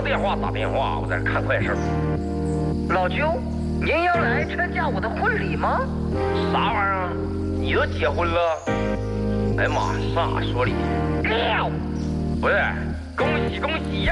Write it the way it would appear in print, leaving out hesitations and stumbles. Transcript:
电话打电话，我在这看快事。 老舅，您要来参加我的婚礼吗？ 啥玩意儿？你都结婚了？哎呀妈，啥说理？不是，恭喜恭喜呀！